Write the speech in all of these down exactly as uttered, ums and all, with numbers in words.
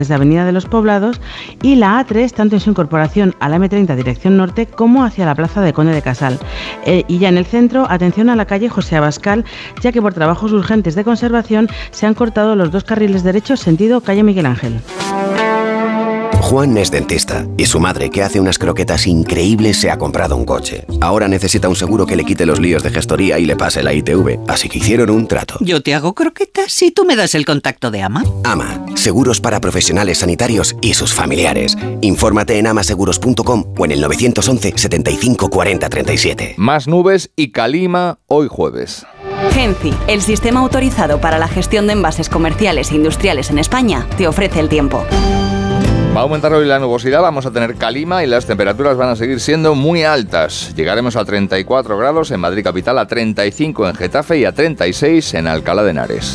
desde Avenida de los Poblados, y la A tres, tanto en su incorporación a la eme treinta dirección norte como hacia la plaza de Conde de Casal. Eh, y ya en el centro, atención a la calle José Abascal, ya que por trabajos urgentes de conservación se han cortado los dos carriles derechos sentido calle Miguel Ángel. Juan es dentista y su madre, que hace unas croquetas increíbles, se ha comprado un coche. Ahora necesita un seguro que le quite los líos de gestoría y le pase la I T V, así que hicieron un trato. Yo te hago croquetas y tú me das el contacto de Ama. Ama, seguros para profesionales sanitarios y sus familiares. Infórmate en amaseguros punto com o en el nueve once, setenta y cinco, cuarenta, treinta y siete. Más nubes y calima hoy jueves. Genci, el sistema autorizado para la gestión de envases comerciales e industriales en España, te ofrece el tiempo. Va a aumentar hoy la nubosidad, vamos a tener calima y las temperaturas van a seguir siendo muy altas. Llegaremos a treinta y cuatro grados en Madrid capital, a treinta y cinco en Getafe y a treinta y seis en Alcalá de Henares.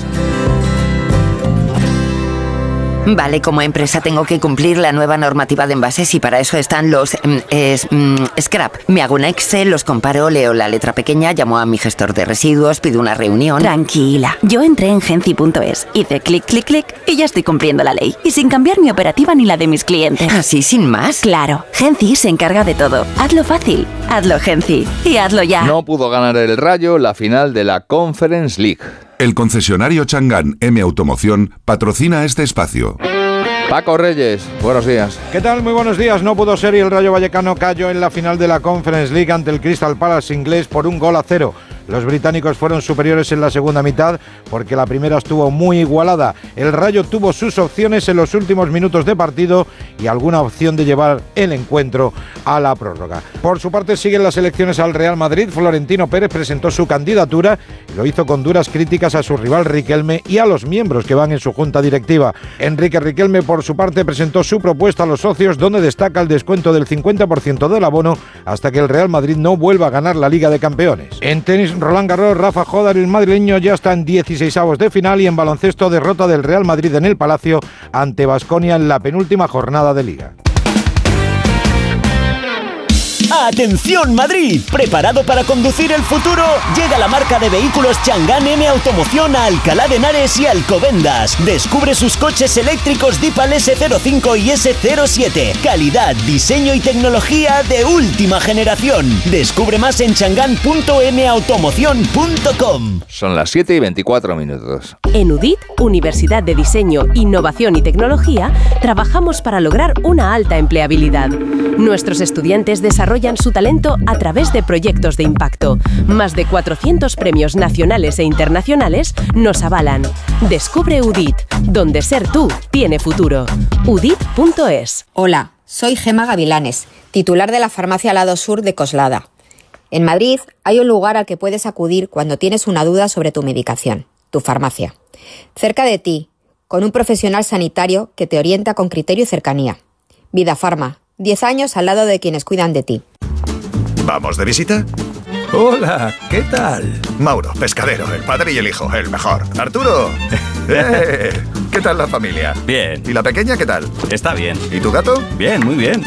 Vale, como empresa tengo que cumplir la nueva normativa de envases y para eso están los mm, es, mm, scrap. Me hago un Excel, los comparo, leo la letra pequeña, llamo a mi gestor de residuos, pido una reunión. Tranquila, yo entré en genci punto es, hice clic, clic, clic y ya estoy cumpliendo la ley. Y sin cambiar mi operativa ni la de mis clientes. ¿Así sin más? Claro, Genci se encarga de todo. Hazlo fácil, hazlo Genci y hazlo ya. No pudo ganar el Rayo la final de la Conference League. El concesionario Chang'an M Automoción patrocina este espacio. Paco Reyes, buenos días. ¿Qué tal? Muy buenos días. No pudo ser y el Rayo Vallecano cayó en la final de la Conference League ante el Crystal Palace inglés por un gol a cero. Los británicos fueron superiores en la segunda mitad porque la primera estuvo muy igualada. El Rayo tuvo sus opciones en los últimos minutos de partido y alguna opción de llevar el encuentro a la prórroga. Por su parte siguen las elecciones al Real Madrid. Florentino Pérez presentó su candidatura y lo hizo con duras críticas a su rival Riquelme y a los miembros que van en su junta directiva. Enrique Riquelme, por su parte, presentó su propuesta a los socios donde destaca el descuento del cincuenta por ciento del abono hasta que el Real Madrid no vuelva a ganar la Liga de Campeones. En tenis, Roland Garros, Rafa Jodar, el madrileño, ya está en dieciseisavos de final y en baloncesto derrota del Real Madrid en el Palacio ante Baskonia en la penúltima jornada de Liga. ¡Atención Madrid! ¿Preparado para conducir el futuro? Llega la marca de vehículos Chang'an M Automoción a Alcalá de Henares y Alcobendas. Descubre sus coches eléctricos Dipal ese cero cinco y ese cero siete. Calidad, diseño y tecnología de última generación. Descubre más en chang'an punto m automoción punto com. Son las siete y veinticuatro minutos. En U D I T, Universidad de Diseño, Innovación y Tecnología, trabajamos para lograr una alta empleabilidad. Nuestros estudiantes desarrollan su talento a través de proyectos de impacto. Más de cuatrocientos premios nacionales e internacionales nos avalan. Descubre U D I T, donde ser tú tiene futuro. U D I T punto es. Hola, soy Gema Gavilanes, titular de la farmacia Lado Sur de Coslada. En Madrid hay un lugar al que puedes acudir cuando tienes una duda sobre tu medicación, tu farmacia. Cerca de ti, con un profesional sanitario que te orienta con criterio y cercanía. Vida Farma, diez años al lado de quienes cuidan de ti. ¿Vamos de visita? Hola, ¿qué tal? Mauro, pescadero, el padre y el hijo, el mejor. Arturo, ¡eh! ¿Qué tal la familia? Bien. ¿Y la pequeña qué tal? Está bien. ¿Y tu gato? Bien, muy bien.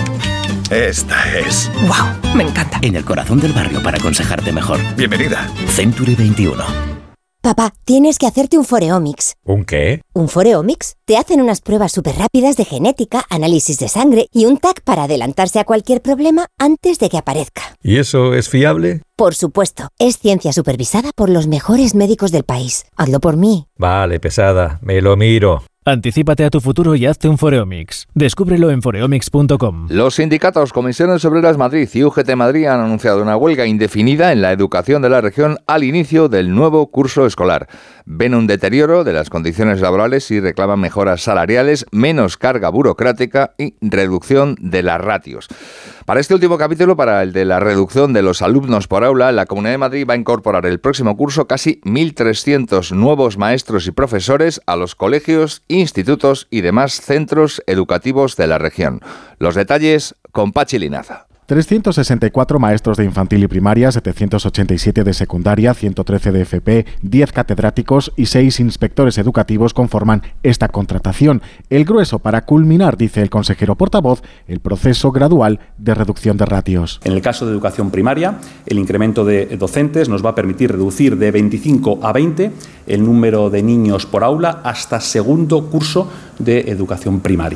Esta es... ¡Wow! Me encanta. En el corazón del barrio para aconsejarte mejor. Bienvenida. Century veintiuno. Papá, tienes que hacerte un Foreomics. ¿Un qué? ¿Un Foreomics? Te hacen unas pruebas súper rápidas de genética, análisis de sangre y un T A C para adelantarse a cualquier problema antes de que aparezca. ¿Y eso es fiable? Por supuesto. Es ciencia supervisada por los mejores médicos del país. Hazlo por mí. Vale, pesada. Me lo miro. Anticípate a tu futuro y hazte un Foreomics. Descúbrelo en foreomics punto com. Los sindicatos Comisiones Obreras Madrid y U G T Madrid han anunciado una huelga indefinida en la educación de la región al inicio del nuevo curso escolar. Ven un deterioro de las condiciones laborales y reclaman mejoras salariales, menos carga burocrática y reducción de las ratios. Para este último capítulo, para el de la reducción de los alumnos por aula, la Comunidad de Madrid va a incorporar el próximo curso casi mil trescientos nuevos maestros y profesores a los colegios, institutos y demás centros educativos de la región. Los detalles con Pachi Linaza. trescientos sesenta y cuatro maestros de infantil y primaria, setecientos ochenta y siete de secundaria, ciento trece de F P, diez catedráticos y seis inspectores educativos conforman esta contratación. El grueso para culminar, dice el consejero portavoz, el proceso gradual de reducción de ratios. En el caso de educación primaria, el incremento de docentes nos va a permitir reducir de veinticinco a veinte el número de niños por aula hasta segundo curso de educación primaria.